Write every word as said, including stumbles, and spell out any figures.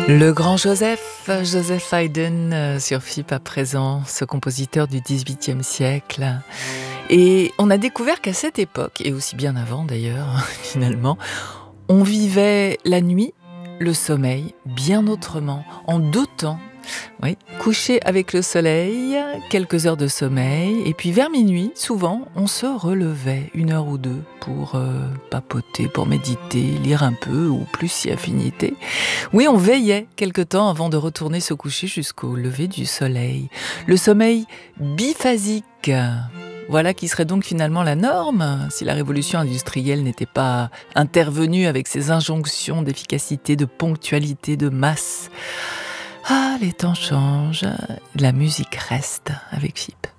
Le grand Joseph, Joseph Haydn euh, sur F I P à présent, ce compositeur du dix-huitième siècle. Et on a découvert qu'à cette époque, et aussi bien avant d'ailleurs, finalement, on vivait la nuit, le sommeil, bien autrement, en deux temps. Oui, coucher avec le soleil, quelques heures de sommeil, et puis vers minuit, souvent, on se relevait une heure ou deux pour euh, papoter, pour méditer, lire un peu, ou plus si affinité. Oui, on veillait quelque temps avant de retourner se coucher jusqu'au lever du soleil. Le sommeil biphasique, voilà qui serait donc finalement la norme, si la révolution industrielle n'était pas intervenue avec ses injonctions d'efficacité, de ponctualité, de masse. Ah, les temps changent, la musique reste avec F I P.